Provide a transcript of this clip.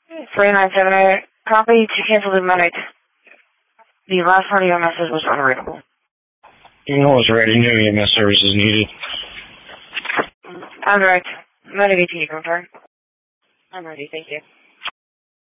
3978, copy to cancel the medic. The last part of your message was unreadable. Signal is ready. New EMS service is needed. I'm direct. Medic AT confirmed. I'm ready, thank you.